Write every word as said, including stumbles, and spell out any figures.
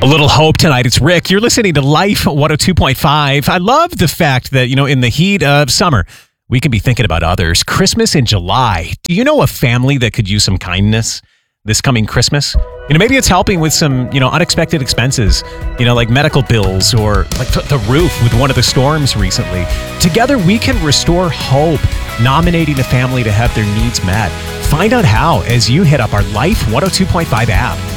A little hope tonight. It's Rick. You're listening to Life one oh two point five. I love the fact that, you know, in the heat of summer, we can be thinking about others. Christmas in July. Do you know a family that could use some kindness this coming Christmas? You know, maybe it's helping with some, you know, unexpected expenses, you know, like medical bills or like the roof with one of the storms recently. Together, we can restore hope, nominating a family to have their needs met. Find out how as you hit up our Life one oh two point five app.